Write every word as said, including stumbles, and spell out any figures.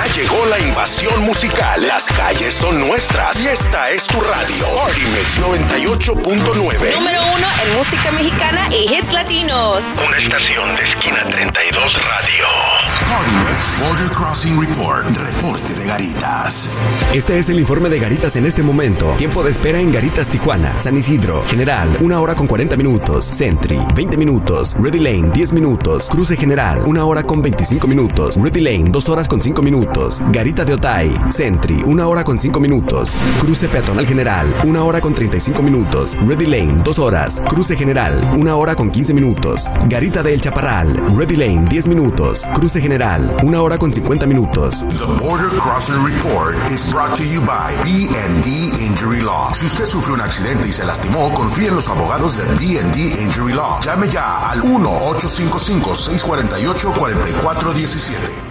llegó la invasión musical. Las calles son nuestras y esta es tu radio. Party Mix noventa y ocho punto nueve. Número uno en música mexicana y hits latinos. Una estación de Esquina treinta y dos Radio. Party Mix Border Crossing Report. Reporte de Garitas. Este es el informe de Garitas en este momento. Tiempo de espera en Garitas, Tijuana, San Isidro, General, una hora con cuarenta minutos. Sentry, veinte minutos. Ready Lane, diez minutos. Cruce General, una hora con veinticinco minutos. Ready Lane, dos horas con cinco minutos. Garita de Otay, Sentry, una hora con cinco minutos. Cruce Peatonal General, una hora con treinta y cinco minutos. Ready Lane, dos horas. Cruce General, una hora con quince minutos. Garita de El Chaparral, Ready Lane, diez minutos. Cruce General, una hora con cincuenta minutos. The Border Crossing Report is brought to you by B and D Injury Law. Si usted sufrió un accidente y se lastimó, confíe en los abogados de B and D Injury Law. Llame ya al uno ocho cinco cinco, seis cuatro ocho, cuatro cuatro uno siete.